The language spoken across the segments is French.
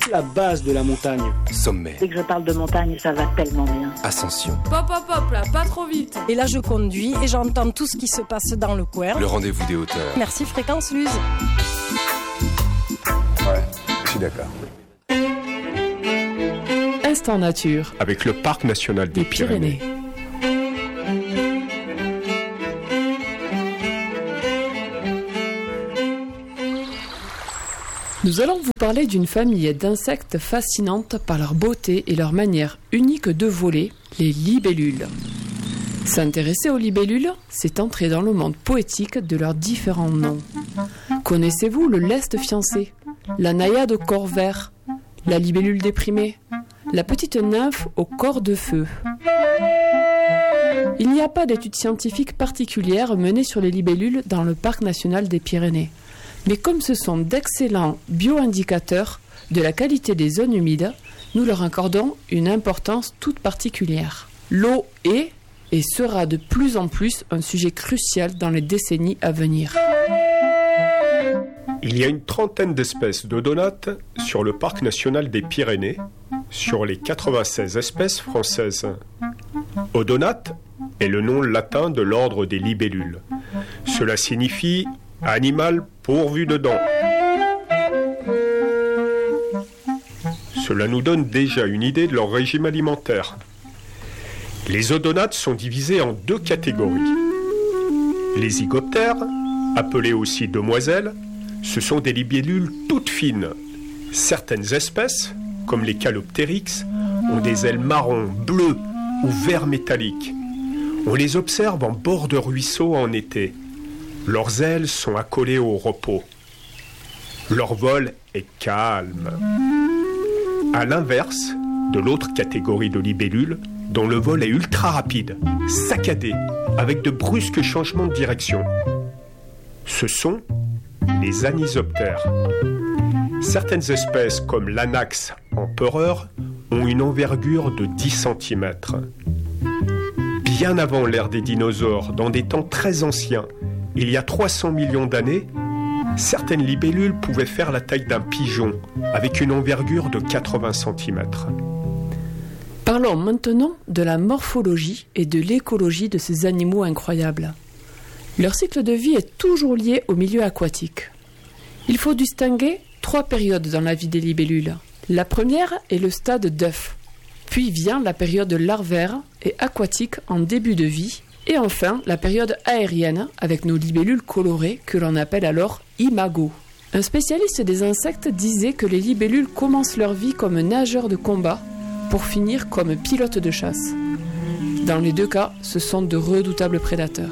la base de la montagne. Sommet. Dès que je parle de montagne, ça va tellement bien. Ascension. Hop, là, pas trop vite. Et là, je conduis et j'entends tout ce qui se passe dans le coin. Le rendez-vous des hauteurs. Merci Fréquence Luz. Ouais, je suis d'accord. Instant nature. Avec le Parc national des Pyrénées. Nous allons vous parler d'une famille d'insectes fascinantes par leur beauté et leur manière unique de voler, les libellules. S'intéresser aux libellules, c'est entrer dans le monde poétique de leurs différents noms. Connaissez-vous le leste fiancé, la naïade au corps vert, la libellule déprimée, la petite nymphe au corps de feu? Il n'y a pas d'études scientifiques particulières menées sur les libellules dans le Parc national des Pyrénées. Mais comme ce sont d'excellents bioindicateurs de la qualité des zones humides, nous leur accordons une importance toute particulière. L'eau est et sera de plus en plus un sujet crucial dans les décennies à venir. Il y a une trentaine d'espèces d'odonates sur le Parc national des Pyrénées, sur les 96 espèces françaises. Odonate est le nom latin de l'ordre des libellules. Cela signifie animal pourvu de dents. Cela nous donne déjà une idée de leur régime alimentaire. Les odonates sont divisés en deux catégories. Les zygoptères, appelés aussi demoiselles, ce sont des libellules toutes fines. Certaines espèces, comme les Calopteryx, ont des ailes marron, bleues ou vert métallique. On les observe en bord de ruisseau en été. Leurs ailes sont accolées au repos. Leur vol est calme. À l'inverse de l'autre catégorie de libellules, dont le vol est ultra rapide, saccadé, avec de brusques changements de direction. Ce sont les anisoptères. Certaines espèces, comme l'anax empereur, ont une envergure de 10 cm. Bien avant l'ère des dinosaures, dans des temps très anciens, il y a 300 millions d'années, certaines libellules pouvaient faire la taille d'un pigeon, avec une envergure de 80 cm. Parlons maintenant de la morphologie et de l'écologie de ces animaux incroyables. Leur cycle de vie est toujours lié au milieu aquatique. Il faut distinguer 3 périodes dans la vie des libellules. La première est le stade d'œuf, puis vient la période larvaire et aquatique en début de vie, et enfin la période aérienne avec nos libellules colorées que l'on appelle alors imagos. Un spécialiste des insectes disait que les libellules commencent leur vie comme nageurs de combat pour finir comme pilotes de chasse. Dans les deux cas, ce sont de redoutables prédateurs.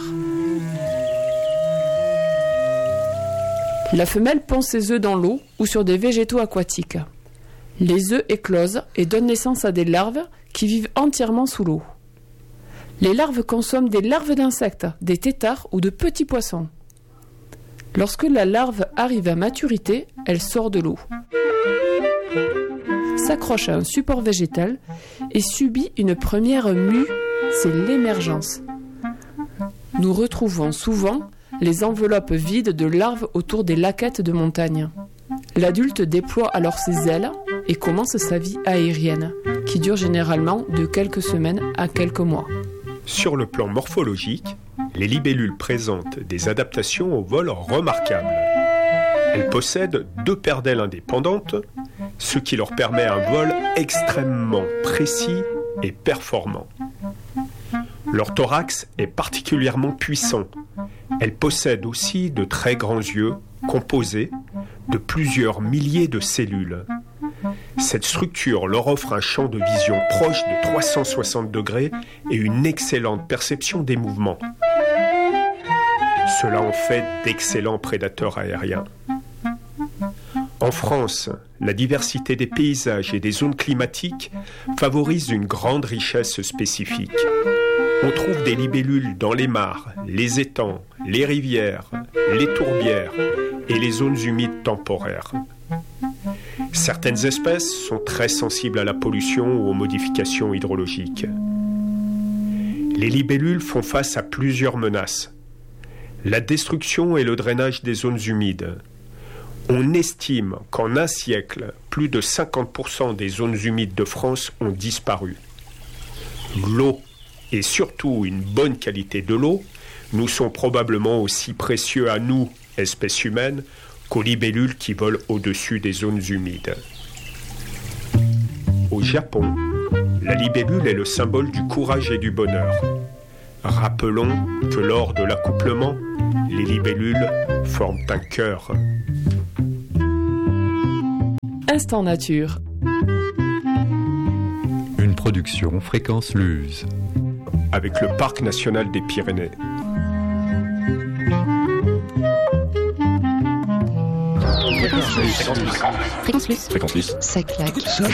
La femelle pond ses œufs dans l'eau ou sur des végétaux aquatiques. Les œufs éclosent et donnent naissance à des larves qui vivent entièrement sous l'eau. Les larves consomment des larves d'insectes, des têtards ou de petits poissons. Lorsque la larve arrive à maturité, elle sort de l'eau, s'accroche à un support végétal et subit une première mue, c'est l'émergence. Nous retrouvons souvent les enveloppes vides de larves autour des laquettes de montagne. L'adulte déploie alors ses ailes et commence sa vie aérienne, qui dure généralement de quelques semaines à quelques mois. Sur le plan morphologique, les libellules présentent des adaptations au vol remarquables. Elles possèdent 2 paires d'ailes indépendantes, ce qui leur permet un vol extrêmement précis et performant. Leur thorax est particulièrement puissant. Elles possèdent aussi de très grands yeux composés de plusieurs milliers de cellules. Cette structure leur offre un champ de vision proche de 360 degrés et une excellente perception des mouvements. Cela en fait d'excellents prédateurs aériens. En France, la diversité des paysages et des zones climatiques favorise une grande richesse spécifique. On trouve des libellules dans les mares, les étangs, les rivières, les tourbières et les zones humides temporaires. Certaines espèces sont très sensibles à la pollution ou aux modifications hydrologiques. Les libellules font face à plusieurs menaces. La destruction et le drainage des zones humides. On estime qu'en un siècle, plus de 50% des zones humides de France ont disparu. L'eau, et surtout une bonne qualité de l'eau, nous sont probablement aussi précieux à nous, espèces humaines, qu'aux libellules qui volent au-dessus des zones humides. Au Japon, la libellule est le symbole du courage et du bonheur. Rappelons que lors de l'accouplement, les libellules forment un cœur. Instant nature. Une production Fréquence Luz. Avec le Parc national des Pyrénées. Fréquence Luz. Ça claque.